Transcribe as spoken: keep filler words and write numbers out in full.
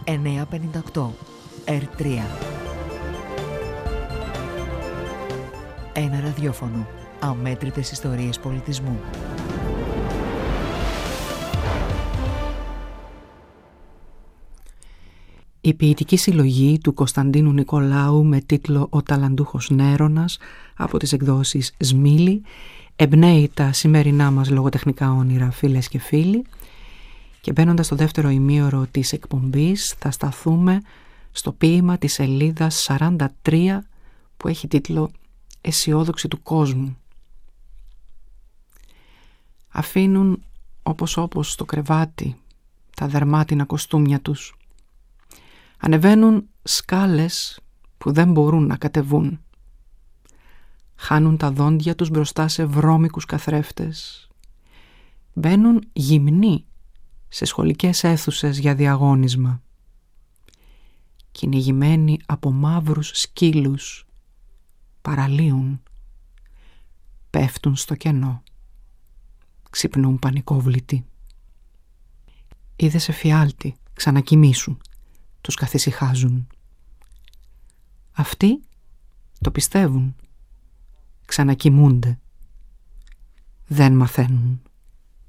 εννιακόσια πενήντα οκτώ ερ τρία. Ένα ραδιόφωνο. Αμέτρητες ιστορίες πολιτισμού. Η ποιητική συλλογή του Κωνσταντίνου Νικολάου με τίτλο «Ο Ταλαντούχος Νέρονας» από τις εκδόσεις Σμίλη εμπνέει τα σημερινά μας λογοτεχνικά όνειρα, φίλες και φίλοι, και μπαίνοντας στο δεύτερο ημίωρο της εκπομπής θα σταθούμε στο ποίημα της σελίδας σαράντα τρία που έχει τίτλο «Αισιόδοξη του κόσμου». Αφήνουν όπως όπως στο κρεβάτι τα δερμάτινα κοστούμια τους. Ανεβαίνουν σκάλες που δεν μπορούν να κατεβούν. Χάνουν τα δόντια τους μπροστά σε βρώμικους καθρέφτες. Μπαίνουν γυμνοί σε σχολικές αίθουσες για διαγώνισμα. Κυνηγημένοι από μαύρους σκύλους παραλύουν. Πέφτουν στο κενό. Ξυπνούν πανικόβλητοι. Είδες εφιάλτη, ξανακοιμήσου, τους καθησυχάζουν. Αυτοί το πιστεύουν. Ξανακοιμούνται. Δεν μαθαίνουν.